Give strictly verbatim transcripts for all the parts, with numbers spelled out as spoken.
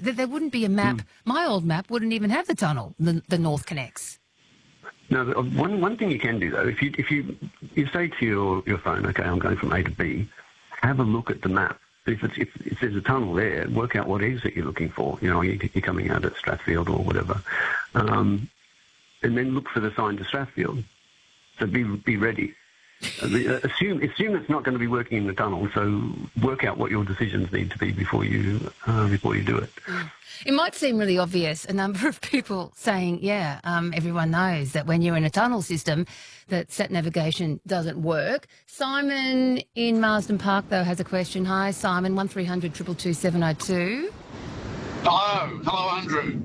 There, there wouldn't be a map. Mm. My old map wouldn't even have the tunnel, the, the North Connects. No, one one thing you can do though, if you if you you say to your, your phone, okay, I'm going from A to B, have a look at the map. If it's if, if there's a tunnel there, work out what exit you're looking for. You know, you're coming out at Strathfield or whatever, um, and then look for the sign to Strathfield. So be be ready. assume assume it's not going to be working in the tunnel. So work out what your decisions need to be before you uh, before you do it. It might seem really obvious, a number of people saying, yeah, um, everyone knows that when you're in a tunnel system that sat navigation doesn't work. Simon in Marsden Park, though, has a question. Hi, Simon, one three hundred two two two seven oh two. Hello. Hello, Andrew.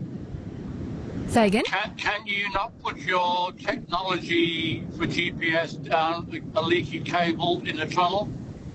Say again? Can, can you not put your technology for G P S down a leaky cable in the tunnel?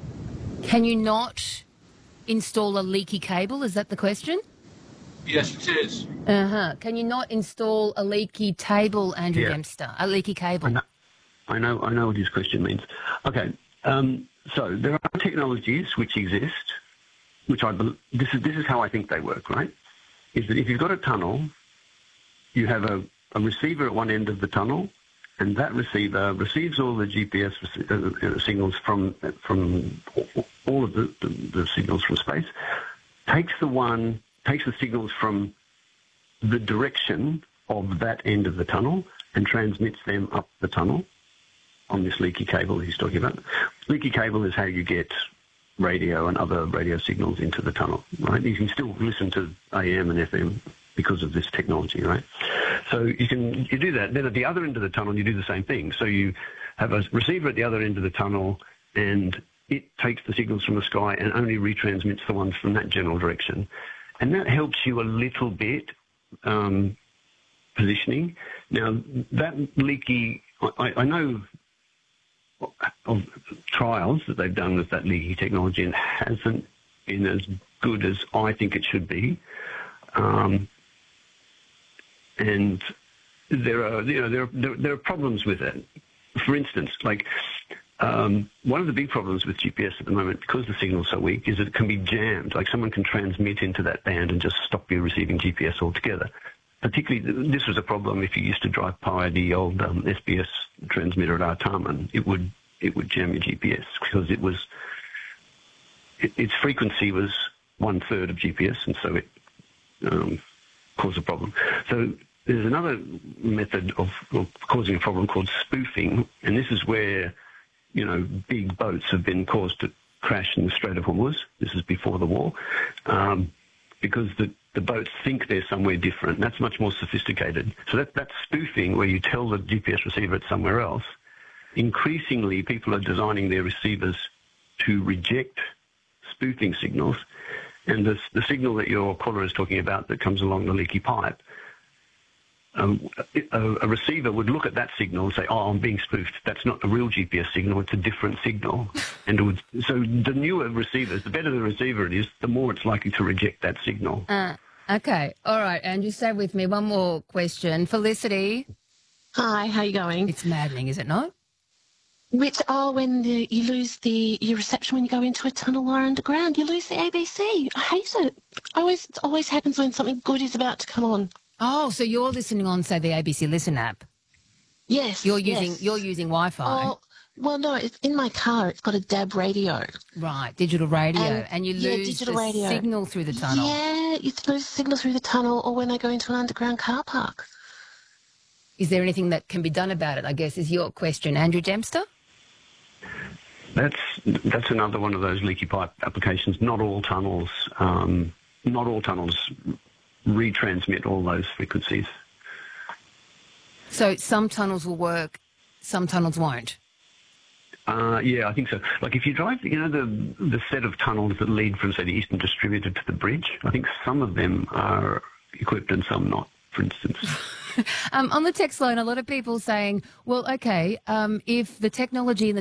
Can you not install a leaky cable? Is that the question? Yes, it is. Uh-huh. Can you not install a leaky table, Andrew yeah. Dempster? A leaky cable? I know, I know, I know what his question means. Okay, um, so there are technologies which exist, which I believe, this is, this is how I think they work, right? Is that if you've got a tunnel, you have a, a receiver at one end of the tunnel, and that receiver receives all the G P S uh, signals from from all of the, the, the signals from space, takes the one... takes the signals from the direction of that end of the tunnel and transmits them up the tunnel on this leaky cable he's talking about. Leaky cable is how you get radio and other radio signals into the tunnel, right? You can still listen to A M and F M because of this technology, right? So you can you do that. Then at the other end of the tunnel, you do the same thing. So you have a receiver at the other end of the tunnel, and it takes the signals from the sky and only retransmits the ones from that general direction. And that helps you a little bit um, positioning. Now, that leaky, I, I know of trials that they've done with that leaky technology, and it hasn't been as good as I think it should be. Um, and there are, you know, there are, there, there are problems with it. For instance, like um, one of the big problems with G P S at the moment, because the signal's so weak, is that it can be jammed. Like someone can transmit into that band and just stop you receiving G P S altogether. Particularly, this was a problem if you used to drive by the old um, S B S transmitter at Artarmon. It would it would jam your G P S because it was it, its frequency was one third of G P S, and so it um, caused a problem. So there's another method of, of causing a problem called spoofing, and this is where, you know, big boats have been caused to crash in the Strait of Hormuz. This is before the war, um, because the, the boats think they're somewhere different. That's much more sophisticated. So that, that's spoofing, where you tell the G P S receiver it's somewhere else. Increasingly, people are designing their receivers to reject spoofing signals, and the, the signal that your caller is talking about that comes along the leaky pipe, Um, a, a receiver would look at that signal and say, oh, I'm being spoofed. That's not a real G P S signal. It's a different signal. And it would, so the newer receivers, the better the receiver it is, the more it's likely to reject that signal. Uh, okay. All right. Andrew, stay with me. One more question. Felicity. Hi, how you going? It's maddening, is it not? Which, oh, when the, you lose the your reception when you go into a tunnel or underground, you lose the A B C. I hate it. Always, it always happens when something good is about to come on. Oh, so you're listening on, say, the A B C Listen app? Yes. You're using yes. you're using Wi-Fi. Oh, well, no, it's in my car. It's got a D A B radio. Right, digital radio, and, and you yeah, lose the radio. signal through the tunnel. Yeah, you lose the signal through the tunnel, or when I go into an underground car park. Is there anything that can be done about it, I guess, is your question. Andrew Dempster? That's that's another one of those leaky pipe applications. Not all tunnels, um, not all tunnels retransmit all those frequencies. So some tunnels will work, some tunnels won't? Uh, yeah, I think so. Like if you drive, you know, the the set of tunnels that lead from, say, the Eastern Distributor to the bridge, I think some of them are equipped and some not, for instance. um, on the text line, a lot of people saying, well, okay, um, if the technology in the